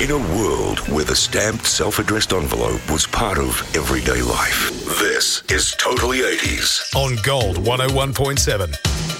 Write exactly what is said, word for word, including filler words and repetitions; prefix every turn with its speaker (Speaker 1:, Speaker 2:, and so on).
Speaker 1: In a world where the stamped self-addressed envelope was part of everyday life, this is Totally eighties.
Speaker 2: On Gold one oh one point seven.